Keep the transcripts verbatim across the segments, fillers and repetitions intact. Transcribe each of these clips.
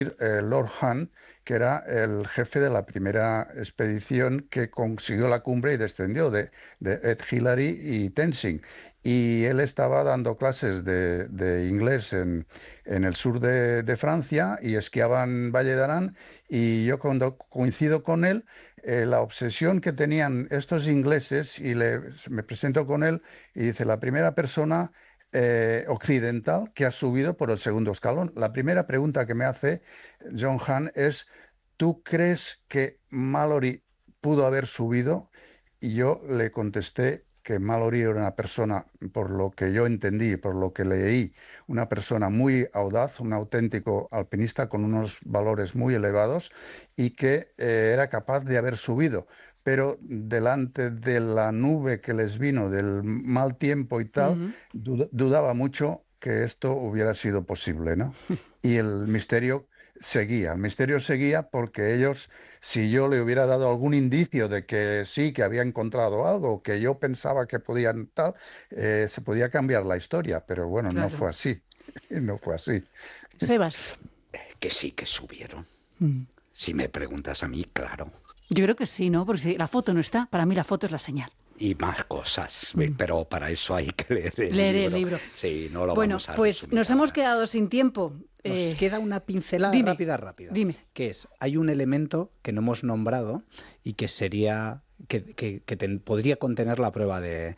eh, Lord Hunt, que era el jefe de la primera expedición que consiguió la cumbre y descendió de, de Ed Hillary y Tenzing. Y él estaba dando clases de, de inglés en, en el sur de, de Francia y esquiaba en Valle d'Arán. Y yo cuando coincido con él, eh, la obsesión que tenían estos ingleses, y le, me presento con él, y dice, la primera persona eh, occidental que ha subido por el segundo escalón. La primera pregunta que me hace John Hahn es, ¿tú crees que Mallory pudo haber subido? Y yo le contesté que Mallory era una persona, por lo que yo entendí, por lo que leí, una persona muy audaz, un auténtico alpinista con unos valores muy elevados y que eh, era capaz de haber subido. Pero delante de la nube que les vino, del mal tiempo y tal, Ujú. dud- dudaba mucho que esto hubiera sido posible, ¿no? Y el misterio seguía, el misterio seguía porque ellos, si yo le hubiera dado algún indicio de que sí, que había encontrado algo, que yo pensaba que podían tal, eh, se podía cambiar la historia, pero bueno, no Claro. fue así, no fue así. Sebas. Que sí que subieron. Mm. Si me preguntas a mí, claro. Yo creo que sí, ¿no? Porque si la foto no está, para mí la foto es la señal. Y más cosas, Mm. pero para eso hay que leer el Leer libro. el libro. Sí, no lo Bueno, vamos a pues resumir nos ahora. hemos quedado sin tiempo. Nos Eh, queda una pincelada dime, rápida, rápida. dime. Que es, hay un elemento que no hemos nombrado y que sería, que, que, que ten- podría contener la prueba de,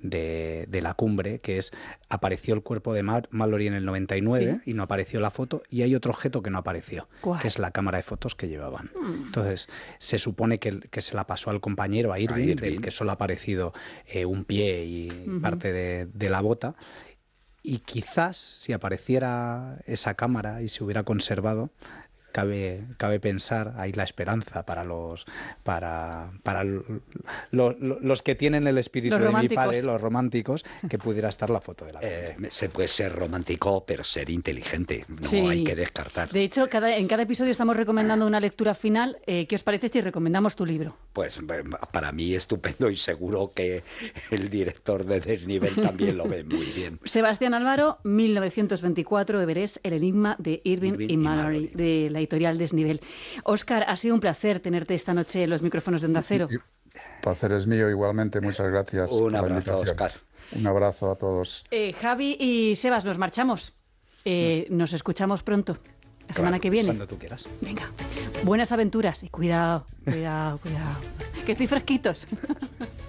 de, de la cumbre, que es, apareció el cuerpo de Mar- Mallory en el noventa y nueve Sí. y no apareció la foto, y hay otro objeto que no apareció, ¿Cuál? que es la cámara de fotos que llevaban. Mm. Entonces, se supone que, el- que se la pasó al compañero, a Irving, Irving. del que solo ha aparecido eh, un pie y Ujú. parte de, de la bota. Y quizás, si apareciera esa cámara y se hubiera conservado, cabe, cabe pensar, hay la esperanza para los para, para lo- lo- lo- los que tienen el espíritu Los de mi románticos. padre, los románticos, que pudiera estar la foto de la Eh, se puede ser romántico, pero ser inteligente. No Sí. hay que descartar. De hecho, cada, en cada episodio estamos recomendando una lectura final. Eh, ¿Qué os parece si recomendamos tu libro? Pues eh, para mí estupendo y seguro que el director de Desnivel también lo ve muy bien. Sebastián Álvaro, mil novecientos veinticuatro, Everest, El enigma de Irving, Irving y y Mallory, Mallory. de la editorial Desnivel. Óscar, ha sido un placer tenerte esta noche en los micrófonos de Onda Cero. Y- y- placer es mío igualmente, muchas gracias Un por la abrazo, invitación. Óscar. Un abrazo a todos. Eh, Javi y Sebas, nos marchamos. Eh, nos escuchamos pronto, la semana Claro, que viene. cuando tú quieras. Venga, buenas aventuras y cuidado, cuidado, cuidado. Que estoy fresquitos.